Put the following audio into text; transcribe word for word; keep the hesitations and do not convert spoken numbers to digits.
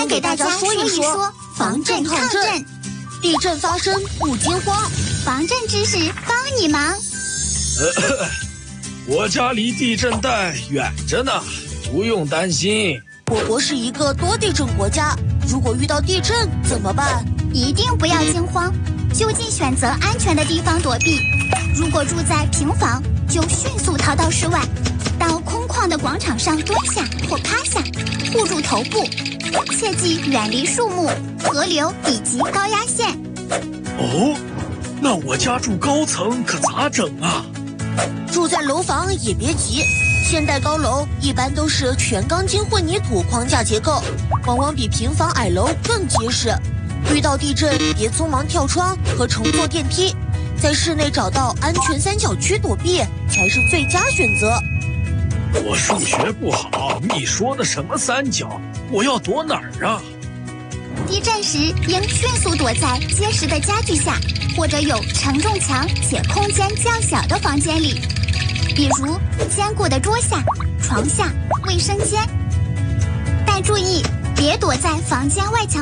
天给大家说一说防震抗震。 地震发生不惊慌， 防震知识帮你忙。 呃，我家离地震带远着呢，不用担心。 我国是一个多地震国家，如果遇到地震怎么办？ 一定不要惊慌，就近选择安全的地方躲避。如果住在平房，就迅速逃到室外，到空旷的广场上蹲下或趴下，护住头部，切记远离树木、河流以及高压线。 哦，那我家住高层可咋整啊？ 住在楼房也别急，现代高楼一般都是全钢筋混凝土框架结构，往往比平房矮楼更结实。遇到地震别匆忙跳窗和乘坐电梯，在室内找到安全三角区躲避才是最佳选择。 我数学不好，你说的什么三角？我要躲哪儿啊？ 地震时应迅速躲在结实的家具下，或者有承重墙且空间较小的房间里，比如坚固的桌下、床下、卫生间。但注意，别躲在房间外墙